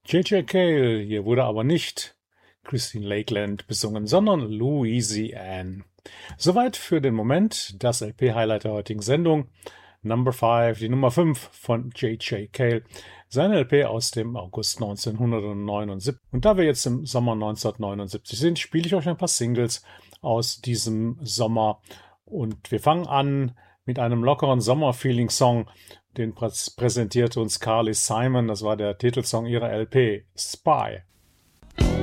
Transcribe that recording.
J.J. Cale, hier wurde aber nicht Christine Lakeland besungen, sondern Louisiane. Soweit für den Moment das LP-Highlight der heutigen Sendung. Number 5, die Nummer 5 von J.J. Cale. Seine LP aus dem August 1979. Und da wir jetzt im Sommer 1979 sind, spiele ich euch ein paar Singles aus diesem Sommer. Und wir fangen an mit einem lockeren Sommer-Feeling-Song. Den präsentierte uns Carly Simon. Das war der Titelsong ihrer LP, Spy.